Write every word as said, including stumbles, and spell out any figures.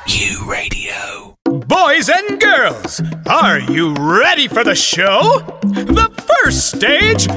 U Radio. Boys and girls, are you ready for the show? The first stage